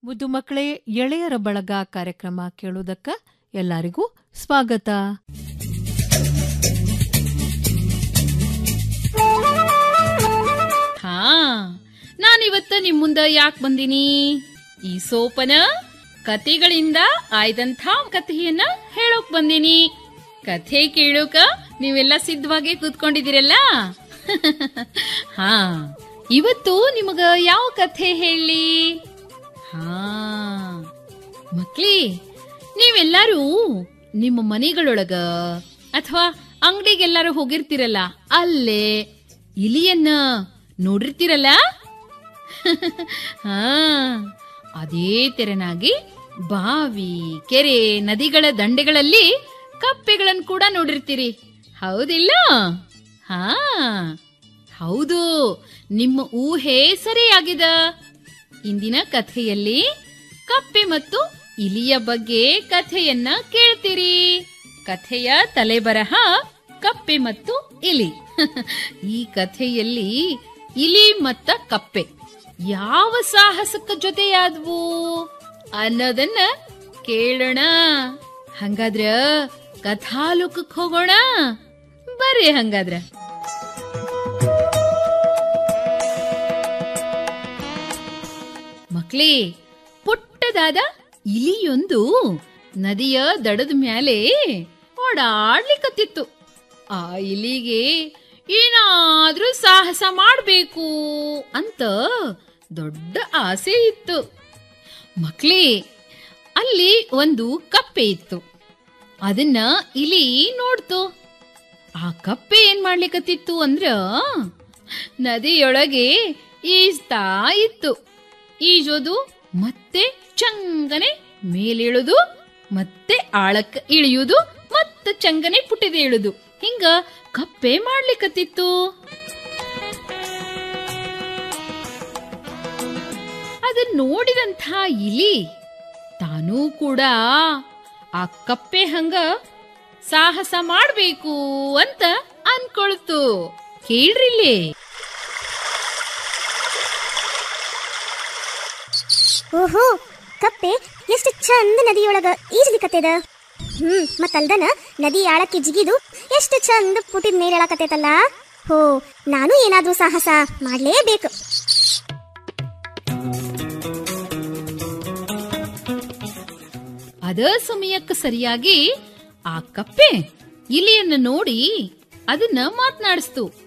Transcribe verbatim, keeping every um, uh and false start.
ಮುದ್ದು ಮಕ್ಕಳೇ, ಎಳೆಯರ ಬಳಗ ಕಾರ್ಯಕ್ರಮ ಕೇಳುವುದಕ್ಕ ಎಲ್ಲರಿಗೂ ಸ್ವಾಗತ. ಹಾ, ನಾನಿವತ್ತ ನಿಮ್ ಮುಂದ ಯಾಕೆ ಬಂದಿನಿ? ಈ ಸೋಪನ ಕತೆಗಳಿಂದ ಆಯ್ದಂಥ ಕಥೆಯನ್ನ ಹೇಳೋಕ್ ಬಂದಿನಿ. ಕಥೆ ಕೇಳೋಕ ನೀವೆಲ್ಲ ಸಿದ್ಧವಾಗಿ ಕೂತ್ಕೊಂಡಿದ್ದೀರಲ್ಲ? ಹಾ, ಇವತ್ತು ನಿಮಗ ಯಾವ ಕಥೆ ಹೇಳಿ? ಹಾ ಮಕ್ಳಿ, ನೀವೆಲ್ಲಾರು ನಿಮ್ಮ ಮನೆಗಳೊಳಗ ಅಥವಾ ಅಂಗಡಿಗೆಲ್ಲಾರು ಹೋಗಿರ್ತಿರಲ್ಲ, ಅಲ್ಲೇ ಇಲಿಯನ್ನ ನೋಡಿರ್ತಿರಲ್ಲ? ಹಾ, ಅದೇ ತೆರನಾಗಿ ಬಾವಿ, ಕೆರೆ, ನದಿಗಳ ದಂಡೆಗಳಲ್ಲಿ ಕಪ್ಪೆಗಳನ್ನು ಕೂಡ ನೋಡಿರ್ತೀರಿ, ಹೌದಿಲ್ಲ? ಹಾ ಹೌದು, ನಿಮ್ಮ ಊಹೆ ಸರಿಯಾಗಿದೆ. ಇಂದಿನ ಕಥೆಯಲ್ಲಿ ಕಪ್ಪೆ ಮತ್ತು ಇಲಿಯ ಬಗ್ಗೆ ಕಥೆಯನ್ನ ಕೇಳ್ತೀರಿ. ಕಥೆಯ ತಲೆಬರಹ ಕಪ್ಪೆ ಮತ್ತು ಇಲಿ. ಈ ಕಥೆಯಲ್ಲಿ ಇಲಿ ಮತ್ತ ಕಪ್ಪೆ ಯಾವ ಸಾಹಸಕ್ಕ ಜೊತೆಯಾದ್ವು ಅನ್ನೋದನ್ನ ಕೇಳೋಣ. ಹಂಗಾದ್ರ ಕಥಾಲೋಕಕ್ಕೆ ಹೋಗೋಣ ಬರ್ರಿ. ಹಂಗಾದ್ರ ಮಕ್ಳೇ, ಪುಟ್ಟದಾದ ಇಲಿಯೊಂದು ನದಿಯ ದಡದ ಮ್ಯಾಲೆ ಓಡಾಡ್ಲಿಕ್ಕತ್ತಿತ್ತು. ಆ ಇಲಿಗೆ ಏನಾದ್ರೂ ಸಾಹಸ ಮಾಡ್ಬೇಕು ಅಂತ ದೊಡ್ಡ ಆಸೆ ಇತ್ತು. ಮಕ್ಳೇ, ಅಲ್ಲಿ ಒಂದು ಕಪ್ಪೆ ಇತ್ತು. ಅದನ್ನ ಇಲಿ ನೋಡ್ತು. ಆ ಕಪ್ಪೆ ಏನ್ ಮಾಡ್ಲಿಕ್ಕತ್ತಿತ್ತು ಅಂದ್ರ ನದಿಯೊಳಗೆ ಈಜ್ತಾ ಇತ್ತು. ಈಜೋದು, ಮತ್ತೆ ಚಂಗನೆ ಮೇಲಿಳುದು, ಮತ್ತೆ ಆಳಕ್ಕೆ ಇಳಿಯುವುದು, ಮತ್ತೆ ಚಂಗನೆ ಪುಟಿದೆ ಇಳುದು, ಹಿಂಗ ಕಪ್ಪೆ ಮಾಡ್ಲಿಕ್ಕತ್ತಿತ್ತು. ಅದನ್ನ ನೋಡಿದಂಥ ಇಲಿ ತಾನೂ ಕೂಡ ಆ ಕಪ್ಪೆ ಹಂಗ ಸಾಹಸ ಮಾಡ್ಬೇಕು ಅಂತ ಅನ್ಕೊಳ್ತು. ಕೇಳ್ರಿಲ್ಲಿ. ಓಹೋ, ಕಪ್ಪೆ ಎಷ್ಟು ಚಂದ ನದಿಯೊಳಗ ಈಜಲಿಕತ್ತದ. ಹ್ಮ್ ಮತ್ತಲ್ದನ ನದಿ ಆಳಕ್ಕೆ ಜಿಗಿದು ಎಷ್ಟು ಚಂದ ಪುಟಿದ ಮೇಲೆ ಹೇಳಕತ್ತೈತಲ್ಲ. ಹೋ, ನಾನು ಏನಾದ್ರೂ ಸಾಹಸ ಮಾಡ್ಲೇಬೇಕು. ಅದ ಸಮಯಕ್ಕೆ ಸರಿಯಾಗಿ ಆ ಕಪ್ಪೆ ಇಲಿಯನ್ನ ನೋಡಿ ಅದನ್ನ ಮಾತನಾಡಿಸ್ತು.